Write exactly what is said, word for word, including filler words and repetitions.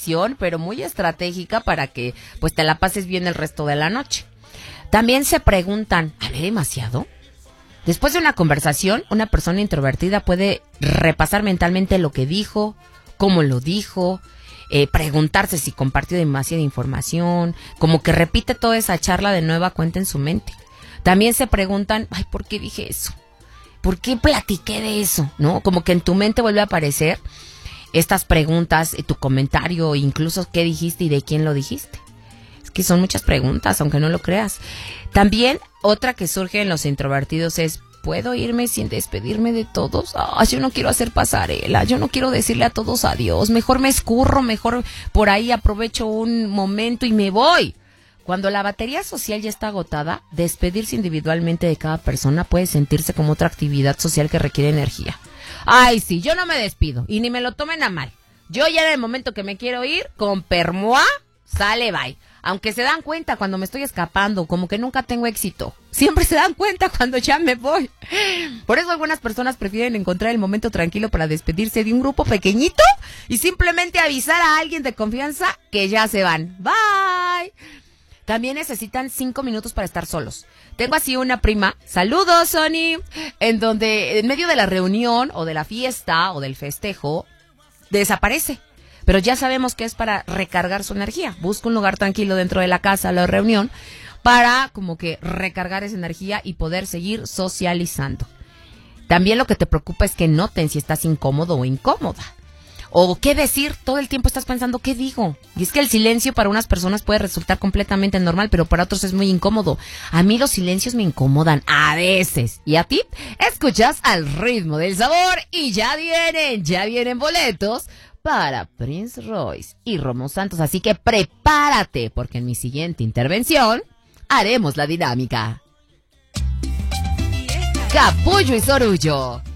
decisión, pero muy estratégica para que pues te la pases bien el resto de la noche. También se preguntan, ¿hablé demasiado? Después de una conversación, una persona introvertida puede repasar mentalmente lo que dijo, cómo lo dijo, eh, preguntarse si compartió demasiada información, como que repite toda esa charla de nueva cuenta en su mente. También se preguntan, ay, ¿por qué dije eso? ¿Por qué platiqué de eso? ¿No? Como que en tu mente vuelve a aparecer estas preguntas, tu comentario, incluso qué dijiste y de quién lo dijiste. Es que son muchas preguntas, aunque no lo creas. También otra que surge en los introvertidos es, ¿puedo irme sin despedirme de todos? Ah, yo no quiero hacer pasarela, yo no quiero decirle a todos adiós, mejor me escurro, mejor por ahí aprovecho un momento y me voy. Cuando la batería social ya está agotada, despedirse individualmente de cada persona puede sentirse como otra actividad social que requiere energía. Ay, sí, yo no me despido y ni me lo tomen a mal. Yo ya en el momento que me quiero ir, con permoa, sale, bye. Aunque se dan cuenta cuando me estoy escapando, como que nunca tengo éxito. Siempre se dan cuenta cuando ya me voy. Por eso algunas personas prefieren encontrar el momento tranquilo para despedirse de un grupo pequeñito y simplemente avisar a alguien de confianza que ya se van. Bye. También necesitan cinco minutos para estar solos. Tengo así una prima, saludos Sony, en donde en medio de la reunión o de la fiesta o del festejo, desaparece. Pero ya sabemos que es para recargar su energía. Busca un lugar tranquilo dentro de la casa, la reunión, para como que recargar esa energía y poder seguir socializando. También lo que te preocupa es que noten si estás incómodo o incómoda. O qué decir, todo el tiempo estás pensando, ¿qué digo? Y es que el silencio para unas personas puede resultar completamente normal, pero para otros es muy incómodo. A mí los silencios me incomodan, a veces. ¿Y a ti? Escuchas Al Ritmo del Sabor y ya vienen, ya vienen boletos para Prince Royce y Romo Santos. Así que prepárate, porque en mi siguiente intervención haremos la dinámica. Capullo y Sorullo.